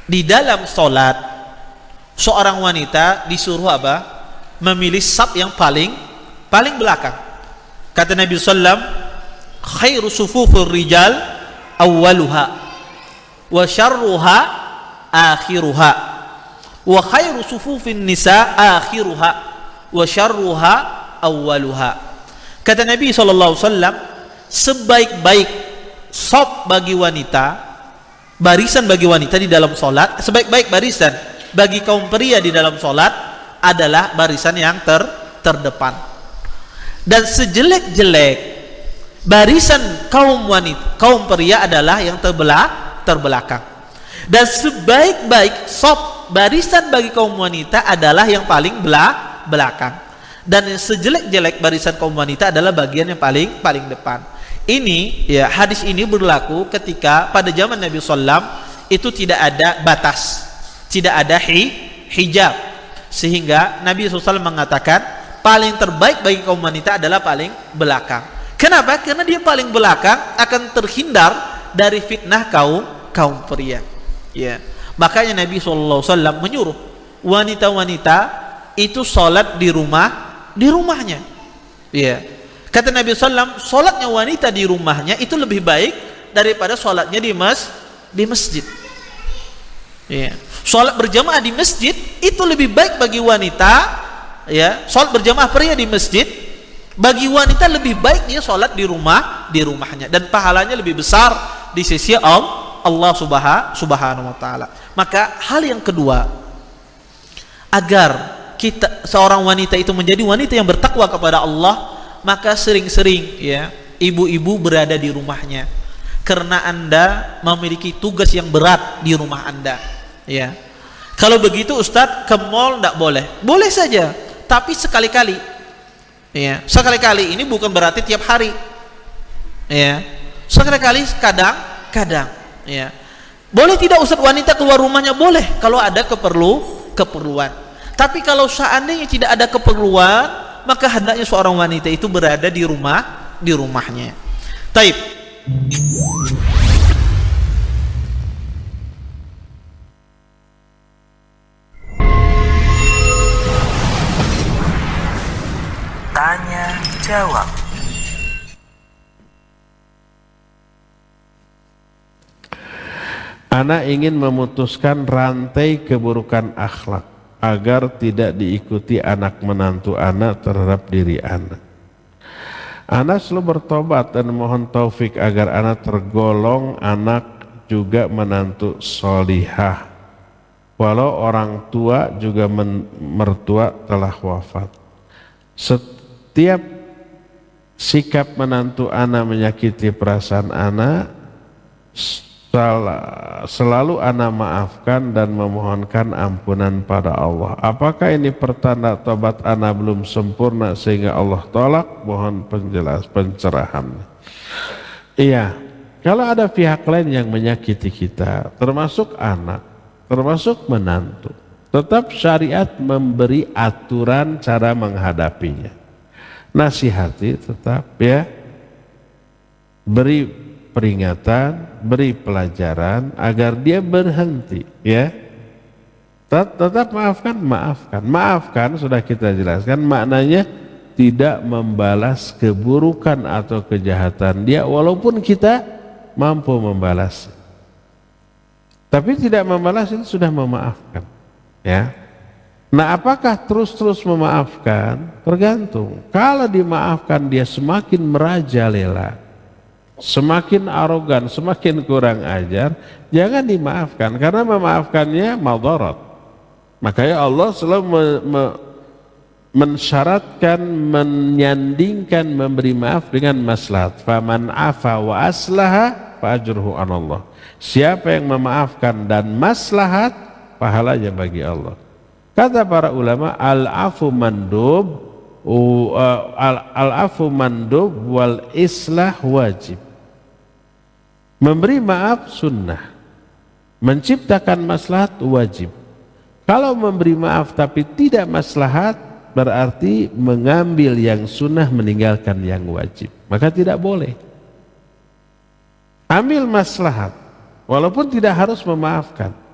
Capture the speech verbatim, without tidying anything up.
di dalam sholat seorang wanita disuruh apa? Memilih saf yang paling paling belakang. Kata Nabi sallallahu alaihi wasallam, khairu sufufur rijal awwaluha wa syarruha akhiruha wa khairu sufufin nisa akhiruha wa syarruha awwaluha. Kata Nabi sallallahu alaihi wasallam, sebaik-baik saf bagi wanita, barisan bagi wanita di dalam solat, sebaik-baik barisan bagi kaum pria di dalam solat adalah barisan yang ter terdepan, dan sejelek-jelek barisan kaum wanita, kaum pria adalah yang terbelah terbelakang, dan sebaik-baik saf barisan bagi kaum wanita adalah yang paling belah belakang, dan yang sejelek-jelek barisan kaum wanita adalah bagian yang paling paling depan. Ini ya, hadis ini berlaku ketika pada zaman Nabi sallallahu alaihi wasallam itu tidak ada batas, tidak ada hi, hijab, sehingga Nabi sallallahu alaihi wasallam mengatakan paling terbaik bagi kaum wanita adalah paling belakang. Kenapa? Karena dia paling belakang akan terhindar dari fitnah kaum kaum pria. Ya, makanya Nabi sallallahu alaihi wasallam menyuruh wanita-wanita itu sholat di rumah di rumahnya. Ya. Kata Nabi sallallahu alaihi wasallam, sholatnya wanita di rumahnya itu lebih baik daripada sholatnya di mas di masjid. Ya. Sholat berjamaah di masjid itu lebih baik bagi wanita. Ya, sholat berjamaah pria di masjid bagi wanita lebih baik dia sholat di rumah di rumahnya, dan pahalanya lebih besar di sisi Allah Subhanahu wa taala. Maka hal yang kedua, agar kita seorang wanita itu menjadi wanita yang bertakwa kepada Allah, maka sering-sering ya ibu-ibu berada di rumahnya, karena Anda memiliki tugas yang berat di rumah Anda. Ya, kalau begitu Ustadz, ke mall tidak boleh? Boleh saja, tapi sekali-kali. Ya, sekali-kali ini bukan berarti tiap hari. Ya, sekali-kali, kadang-kadang. Ya, boleh tidak Ustadz wanita keluar rumahnya? Boleh kalau ada keperlu keperluan. Tapi kalau seandainya tidak ada keperluan, maka hendaknya seorang wanita itu berada di rumah di rumahnya. Taib. Tanya jawab. Anak ingin memutuskan rantai keburukan akhlak agar tidak diikuti anak menantu anak terhadap diri anak. Anak selalu bertobat dan mohon taufik agar anak tergolong anak juga menantu solihah, walau orang tua juga men, mertua telah wafat. Setiap sikap menantu anak menyakiti perasaan anak, selalu anak maafkan dan memohonkan ampunan pada Allah. Apakah ini pertanda tobat anak belum sempurna sehingga Allah tolak? Mohon penjelas pencerahan. Iya, kalau ada pihak lain yang menyakiti kita, termasuk anak, termasuk menantu, tetap syariat memberi aturan cara menghadapinya. Nasihati tetap ya, beri peringatan, beri pelajaran agar dia berhenti ya. Tetap maafkan, maafkan. Maafkan sudah kita jelaskan maknanya tidak membalas keburukan atau kejahatan dia walaupun kita mampu membalas. Tapi tidak membalas itu sudah memaafkan ya. Nah, apakah terus-terus memaafkan? Tergantung. Kalau dimaafkan dia semakin merajalela, semakin arogan, semakin kurang ajar, jangan dimaafkan, karena memaafkannya madarat. Makanya Allah selalu me, me, mensyaratkan, menyandingkan memberi maaf dengan maslahat. Faman afa wa aslaha fa ajruhu anallah. Siapa yang memaafkan dan maslahat, pahalanya bagi Allah. Kata para ulama, al-afu mandub, al-afu mandub wal islah wajib. Memberi maaf sunnah, menciptakan maslahat wajib. Kalau memberi maaf tapi tidak maslahat, berarti mengambil yang sunnah meninggalkan yang wajib, maka tidak boleh. Ambil maslahat walaupun tidak harus memaafkan.